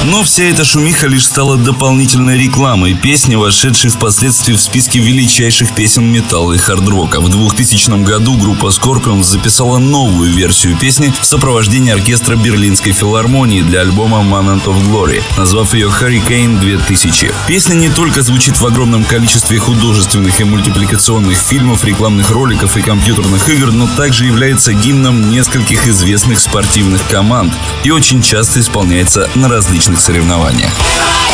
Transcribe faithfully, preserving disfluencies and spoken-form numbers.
Но вся эта шумиха лишь стала дополнительной рекламой песни, вошедшей впоследствии в списки величайших песен металла и хард-рока. В двухтысячном году группа Scorpions записала новую версию песни в сопровождении оркестра Берлинской филармонии для альбома Moment of Glory, назвав ее Hurricane две тысячи. Песня не только звучит в огромном количестве художественных и мультипликационных фильмов, рекламных роликов и компьютерных игр, но также является гимном нескольких известных спортивных команд и очень часто исполняется на различных соревнованиях.